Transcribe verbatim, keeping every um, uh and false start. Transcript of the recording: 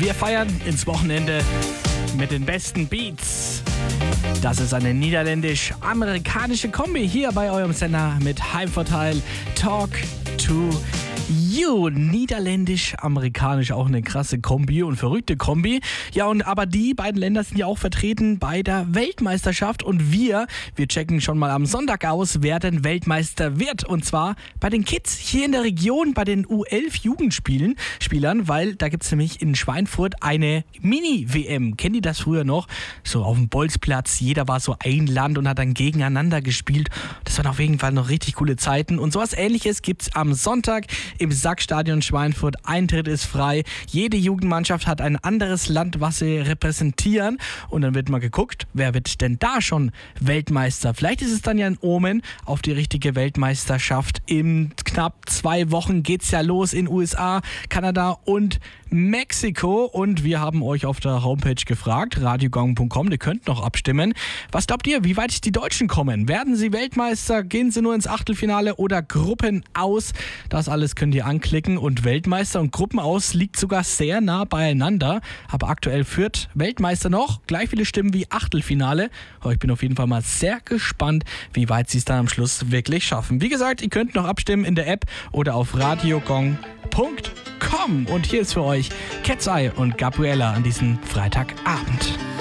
Wir feiern ins Wochenende mit den besten Beats. Das ist eine niederländisch-amerikanische Kombi hier bei eurem Sender mit Heimvorteil Talk to You. Niederländisch-amerikanisch, auch eine krasse Kombi und verrückte Kombi. Ja, und aber die beiden Länder sind ja auch vertreten bei der Weltmeisterschaft und wir, wir checken schon mal am Sonntag aus, wer denn Weltmeister wird. Und zwar bei den Kids hier in der Region, bei den U elf Jugendspielen, Spielern, weil da gibt es nämlich in Schweinfurt eine Mini-W M. Kennt ihr das früher noch? So auf dem Bolzplatz, jeder war so ein Land und hat dann gegeneinander gespielt. Das waren auf jeden Fall noch richtig coole Zeiten. Und sowas Ähnliches gibt es am Sonntag im Sackstadion Schweinfurt. Eintritt ist frei. Jede Jugendmannschaft hat ein anderes Land, was sie repräsentieren. Und dann wird mal geguckt, wer wird denn da schon Weltmeister? Vielleicht ist es dann ja ein Omen auf die richtige Weltmeisterschaft. In knapp zwei Wochen geht's ja los in U S A, Kanada und Mexiko. Und wir haben euch auf der Homepage gefragt, radiogong punkt com, ihr könnt noch abstimmen. Was glaubt ihr, wie weit die Deutschen kommen? Werden sie Weltmeister? Gehen sie nur ins Achtelfinale oder Gruppen aus? Das alles könnt ihr anklicken. Und Weltmeister und Gruppenaus liegt sogar sehr nah beieinander. Aber aktuell führt Weltmeister noch gleich viele Stimmen wie Achtelfinale. Aber ich bin auf jeden Fall mal sehr gespannt, wie weit sie es dann am Schluss wirklich schaffen. Wie gesagt, ihr könnt noch abstimmen in der App oder auf radiogong punkt com. Und hier ist für euch Cat's Eye und Gabriella an diesem Freitagabend.